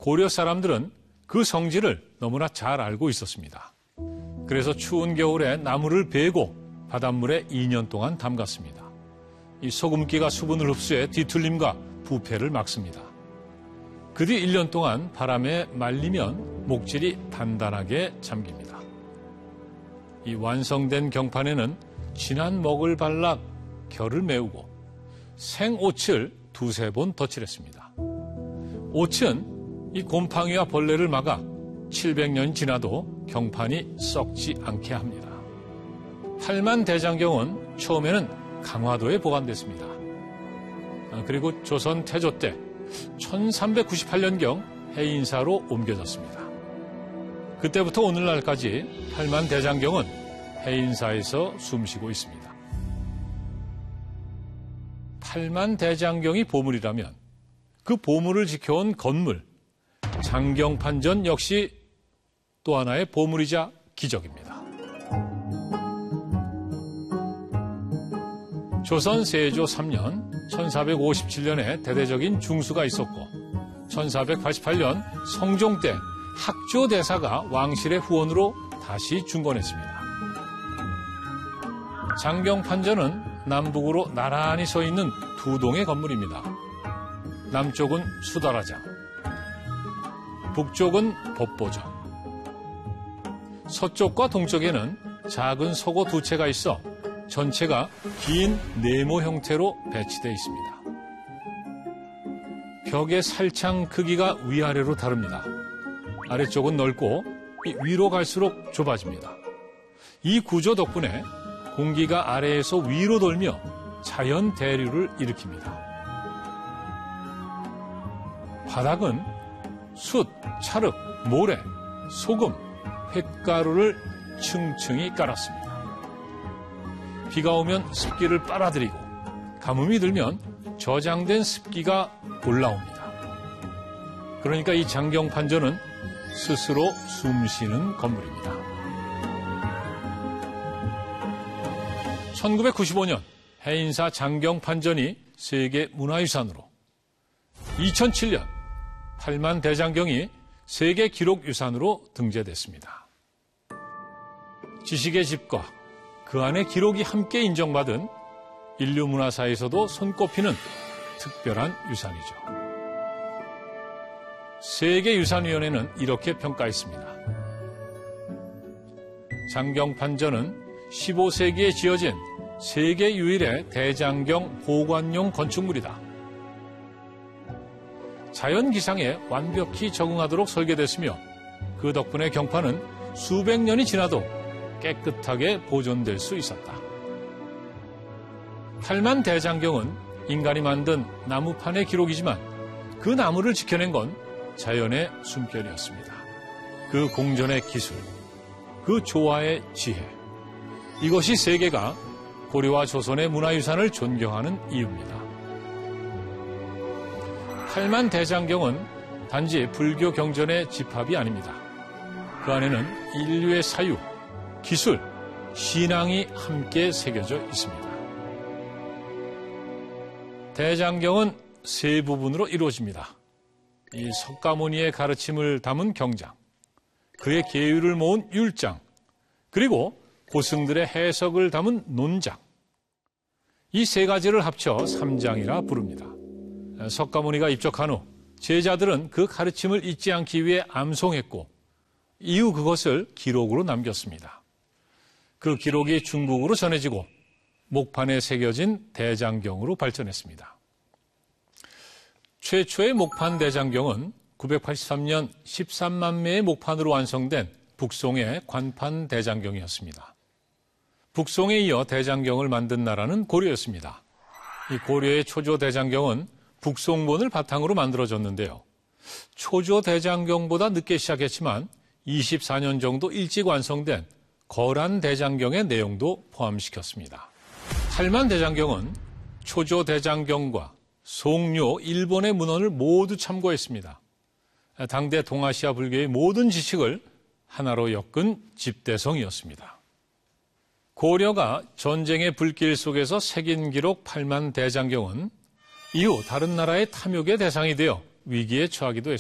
고려 사람들은 그 성질을 너무나 잘 알고 있었습니다. 그래서 추운 겨울에 나무를 베고 바닷물에 2년 동안 담갔습니다. 이 소금기가 수분을 흡수해 뒤틀림과 부패를 막습니다. 그 뒤 1년 동안 바람에 말리면 목질이 단단하게 잠깁니다. 이 완성된 경판에는 진한 먹을 발라 결을 메우고 생옷을 2-3번 덧칠했습니다. 옷은 이 곰팡이와 벌레를 막아 700년이 지나도 경판이 썩지 않게 합니다. 팔만대장경은 처음에는 강화도에 보관됐습니다. 그리고 조선 태조 때 1398년경 해인사로 옮겨졌습니다. 그때부터 오늘날까지 팔만대장경은 해인사에서 숨쉬고 있습니다. 팔만대장경이 보물이라면 그 보물을 지켜온 건물, 장경판전 역시 또 하나의 보물이자 기적입니다. 조선 세조 3년 1457년에 대대적인 중수가 있었고 1488년 성종 때 학조대사가 왕실의 후원으로 다시 중건했습니다. 장경판전은 남북으로 나란히 서 있는 2동의 건물입니다. 남쪽은 수다라장, 북쪽은 법보정, 서쪽과 동쪽에는 작은 서고 2채가 있어 전체가 긴 네모 형태로 배치되어 있습니다. 벽의 살창 크기가 위아래로 다릅니다. 아래쪽은 넓고 위로 갈수록 좁아집니다. 이 구조 덕분에 공기가 아래에서 위로 돌며 자연 대류를 일으킵니다. 바닥은 숯, 찰흙, 모래, 소금, 횟가루를 층층이 깔았습니다. 비가 오면 습기를 빨아들이고 가뭄이 들면 저장된 습기가 올라옵니다. 그러니까 이 장경판전은 스스로 숨쉬는 건물입니다. 1995년 해인사 장경판전이 세계문화유산으로, 2007년 팔만대장경이 세계기록유산으로 등재됐습니다. 지식의 집과 그 안에 기록이 함께 인정받은 인류문화사에서도 손꼽히는 특별한 유산이죠. 세계유산위원회는 이렇게 평가했습니다. 장경판전은 15세기에 지어진 세계 유일의 대장경 보관용 건축물이다. 자연 기상에 완벽히 적응하도록 설계됐으며 그 덕분에 경판은 수백 년이 지나도 깨끗하게 보존될 수 있었다. 팔만대장경은 인간이 만든 나무판의 기록이지만 그 나무를 지켜낸 건 자연의 숨결이었습니다. 그 공전의 기술, 그 조화의 지혜, 이것이 세계가 고려와 조선의 문화유산을 존경하는 이유입니다. 팔만대장경은 단지 불교 경전의 집합이 아닙니다. 그 안에는 인류의 사유, 기술, 신앙이 함께 새겨져 있습니다. 대장경은 세 부분으로 이루어집니다. 이 석가모니의 가르침을 담은 경장, 그의 계율을 모은 율장, 그리고 고승들의 해석을 담은 논장. 이 세 가지를 합쳐 삼장이라 부릅니다. 석가모니가 입적한 후 제자들은 그 가르침을 잊지 않기 위해 암송했고 이후 그것을 기록으로 남겼습니다. 그 기록이 중국으로 전해지고 목판에 새겨진 대장경으로 발전했습니다. 최초의 목판 대장경은 983년 13만 매의 목판으로 완성된 북송의 관판 대장경이었습니다. 북송에 이어 대장경을 만든 나라는 고려였습니다. 이 고려의 초조 대장경은 북송본을 바탕으로 만들어졌는데요. 초조 대장경보다 늦게 시작했지만 24년 정도 일찍 완성된 거란 대장경의 내용도 포함시켰습니다. 팔만 대장경은 초조 대장경과 송료, 일본의 문헌을 모두 참고했습니다. 당대 동아시아 불교의 모든 지식을 하나로 엮은 집대성이었습니다. 고려가 전쟁의 불길 속에서 새긴 기록 팔만 대장경은 이후 다른 나라의 탐욕의 대상이 되어 위기에 처하기도 했습니다.